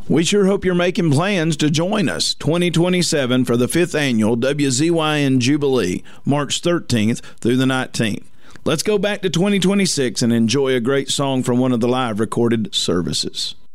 We sure hope you're making plans to join us 2027 for the 5th annual WZYN Jubilee, March 13th through the 19th. Let's go back to 2026 and enjoy a great song from one of the live recorded services.